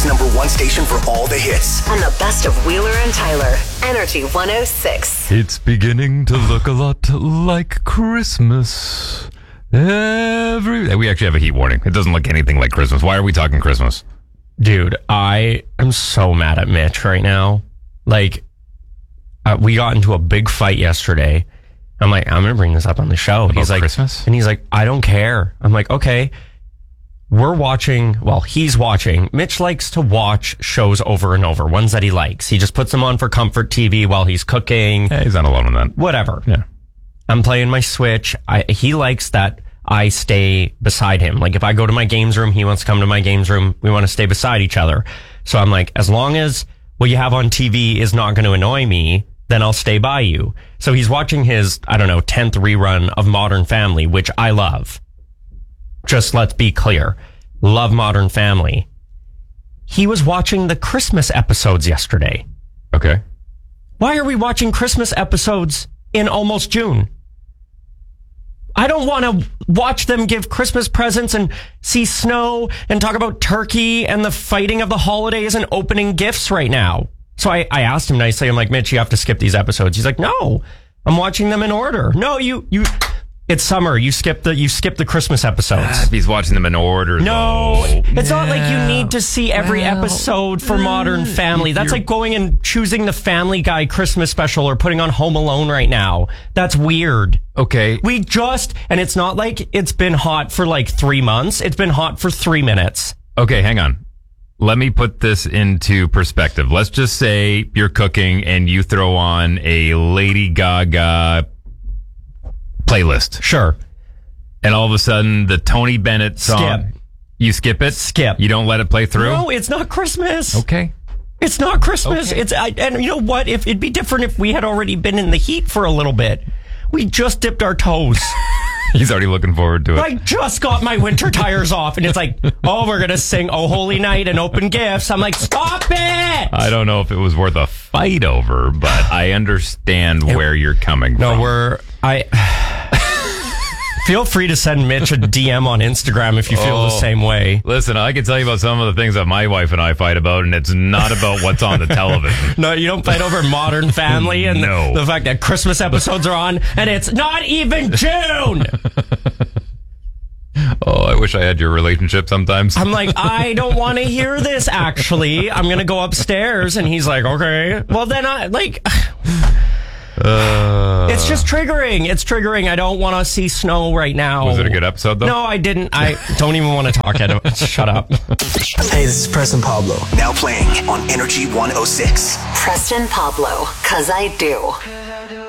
#1 station for all the hits. And the best of Wheeler and Tyler. Energy 106. It's beginning to look a lot like Christmas. We actually have a heat warning. It doesn't look anything like Christmas. Why are we talking Christmas? Dude, I am so mad at Mitch right now. Like, we got into a big fight yesterday. I'm like, I'm going to bring this up on the show. About He's like, Christmas? And he's like, I don't care. I'm like, okay. He's watching. Mitch likes to watch shows over and over, ones that he likes. He just puts them on for comfort TV while he's cooking. Yeah, he's not alone in that. Whatever. Yeah. I'm playing my Switch. He likes that I stay beside him. Like, if I go to my games room, he wants to come to my games room. We want to stay beside each other. So I'm like, as long as what you have on TV is not going to annoy me, then I'll stay by you. So he's watching his, 10th rerun of Modern Family, which I love. Just let's be clear. Love Modern Family. He was watching the Christmas episodes yesterday. Okay. Why are we watching Christmas episodes in almost June? I don't want to watch them give Christmas presents and see snow and talk about turkey and the fighting of the holidays and opening gifts right now. So I asked him nicely. I'm like, Mitch, you have to skip these episodes. He's like, no, I'm watching them in order. No, it's summer. You skip the Christmas episodes. If he's watching them in order, No, though. it's not like you need to see every episode for Modern Family. That's like going and choosing the Family Guy Christmas special or putting on Home Alone right now. That's weird. Okay. And it's not like it's been hot for like 3 months. It's been hot for 3 minutes. Okay, hang on. Let me put this into perspective. Let's just say you're cooking and you throw on a Lady Gaga playlist. Sure. And all of a sudden, the Tony Bennett song. Skip. You skip it? Skip. You don't let it play through? No, it's not Christmas. Okay. It's not Christmas. Okay. And you know what? If it'd be different if we had already been in the heat for a little bit. We just dipped our toes. He's already looking forward to it. I just got my winter tires off, and it's like, oh, we're going to sing Oh Holy Night and open gifts. I'm like, stop it! I don't know if it was worth a fight over, but I understand where you're coming from. Feel free to send Mitch a DM on Instagram if you feel the same way. Listen, I can tell you about some of the things that my wife and I fight about, and it's not about what's on the television. No, you don't fight over Modern Family and No. the fact that Christmas episodes are on, and it's not even June! Oh, I wish I had your relationship sometimes. I'm like, I don't want to hear this, actually. I'm going to go upstairs. And he's like, okay. Well, then it's just triggering. It's triggering. I don't want to see snow right now. Was it a good episode, though? No, I didn't. I don't even want to talk. Shut up. Hey, this is Preston Pablo. Now playing on Energy 106. Preston Pablo, 'cause I do.